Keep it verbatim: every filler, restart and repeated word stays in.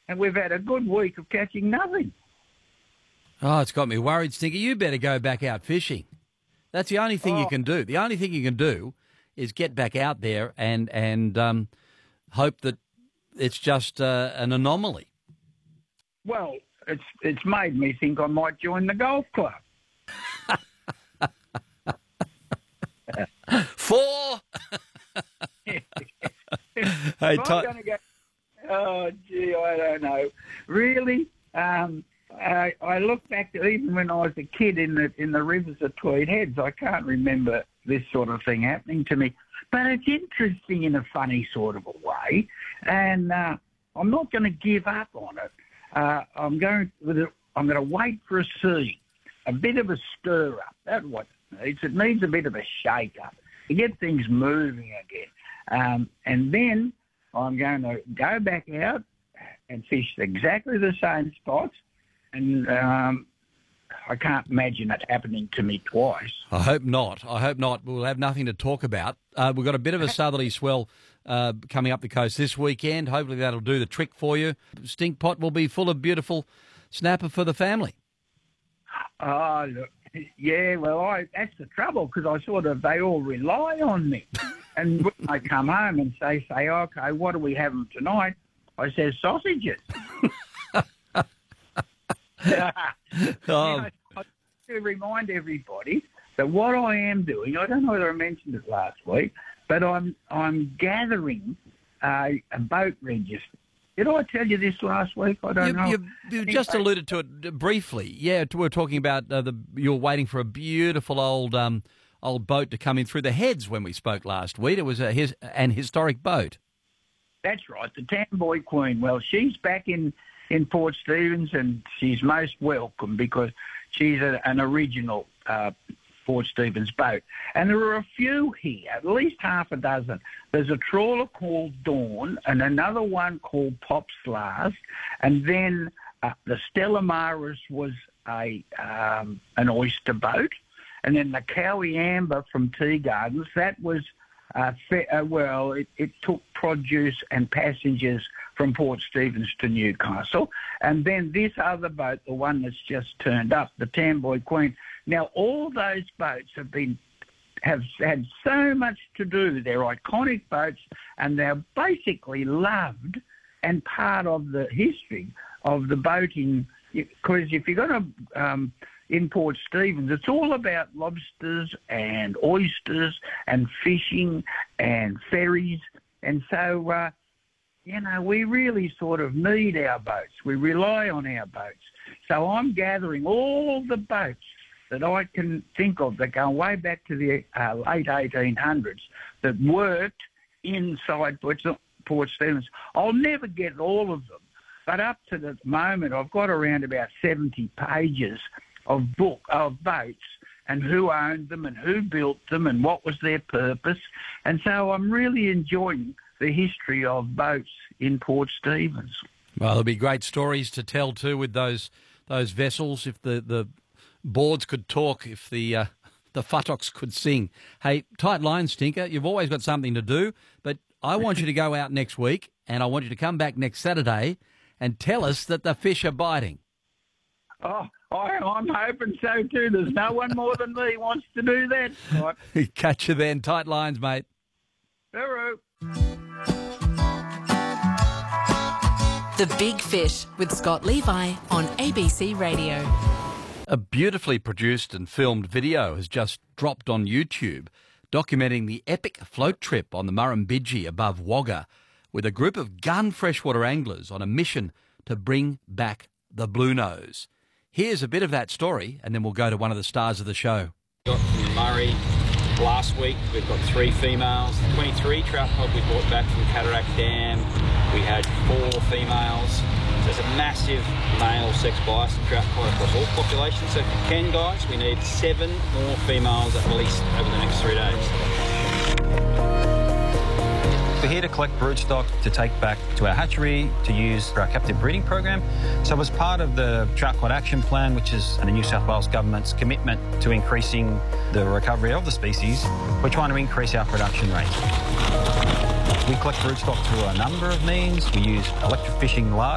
and we've had a good week of catching nothing. Oh, it's got me worried, Stinker. You better go back out fishing. That's the only thing oh. you can do. The only thing you can do is get back out there and and um, hope that it's just uh, an anomaly. Well, it's it's made me think I might join the golf club. Four. Hey, I'm going to go. Oh, gee, I don't know. Really, um, I, I look back to even when I was a kid in the in the rivers of Tweed Heads. I can't remember this sort of thing happening to me, but it's interesting in a funny sort of a way, and uh, I'm not going to give up on it. Uh, I'm going with a, I'm going to wait for a sea, a bit of a stir up. That's what it needs. It needs a bit of a shake up to get things moving again, um, and then I'm going to go back out and fish exactly the same spots, and um, I can't imagine it happening to me twice. I hope not. I hope not. We'll have nothing to talk about. Uh, we've got a bit of a southerly swell uh, coming up the coast this weekend. Hopefully that'll do the trick for you. Stink Pot will be full of beautiful snapper for the family. Oh, look, yeah, well, I, that's the trouble, because I sort of, they all rely on me. And when I come home and say, say, okay, what are we having tonight? I say sausages. Oh. You know, I to remind everybody that what I am doing, I don't know whether I mentioned it last week, but I'm I'm gathering uh, a boat register. Did I tell you this last week? I don't you, know. You, you just alluded to it briefly. Yeah, we were talking about uh, the you're waiting for a beautiful old um, old boat to come in through the Heads when we spoke last week. It was a, his, an historic boat. That's right, the Tamboy Queen. Well, she's back in, in Port Stephens, and she's most welcome because she's a, an original uh, Port Stephens boat. And there are a few here, at least half a dozen. There's a trawler called Dawn and another one called Pop's Last, and then uh, the Stella Maris was a um, an oyster boat, and then the Cowie Amber from Tea Gardens, that was, uh, fe- uh, well, it, it took produce and passengers from Port Stephens to Newcastle. And then this other boat, the one that's just turned up, the Tamboy Queen. Now, all those boats have been have had so much to do. They're iconic boats, and they're basically loved and part of the history of the boating. Because if you're going to um, in Port Stephens, it's all about lobsters and oysters and fishing and ferries. And so, uh, you know, we really sort of need our boats. We rely on our boats. So I'm gathering all the boats that I can think of that go way back to the uh, late eighteen hundreds that worked inside Port, Port Stephens. I'll never get all of them, but up to the moment I've got around about seventy pages of book of boats and who owned them and who built them and what was their purpose. And so I'm really enjoying the history of boats in Port Stephens. Well, there'll be great stories to tell too with those those vessels. If the, the boards could talk, if the uh, the futtocks could sing. Hey, tight line, Stinker. You've always got something to do, but I want you to go out next week, and I want you to come back next Saturday and tell us that the fish are biting. Oh, I, I'm hoping so too. There's no one more than me wants to do that. Right. Catch you then. Tight lines, mate. Hooroo. The Big Fish with Scott Levi on A B C Radio. A beautifully produced and filmed video has just dropped on YouTube documenting the epic float trip on the Murrumbidgee above Wagga with a group of gun freshwater anglers on a mission to bring back the blue nose. Here's a bit of that story, and then we'll go to one of the stars of the show. Got from the Murray last week. We've got three females. twenty-three trout cod we brought back from Cataract Dam. We had four females. There's a massive male sex bias in trout cod across all populations. So if you can, guys, we need seven more females at least over the next three days. We're here to collect broodstock to take back to our hatchery to use for our captive breeding program. So as part of the Trout Cod Action Plan, which is the New South Wales Government's commitment to increasing the recovery of the species, we're trying to increase our production rate. We collect broodstock through a number of means. We use electrofishing large